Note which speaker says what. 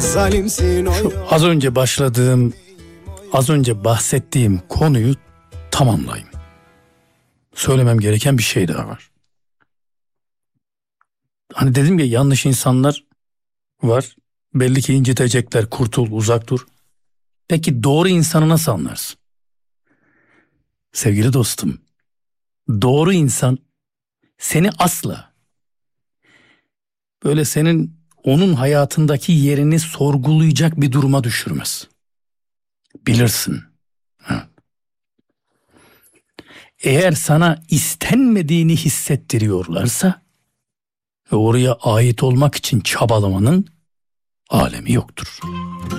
Speaker 1: Şu az önce bahsettiğim konuyu tamamlayayım. Söylemem gereken bir şey daha var. Hani dedim ya, yanlış insanlar var. Belli ki incitecekler, kurtul, uzak dur. Peki doğru insanı nasıl anlarsın? Sevgili dostum, doğru insan seni asla böyle senin onun hayatındaki yerini sorgulayacak bir duruma düşürmez. Bilirsin. Ha. Eğer sana istenmediğini hissettiriyorlarsa ve oraya ait olmak için çabalamanın alemi yoktur.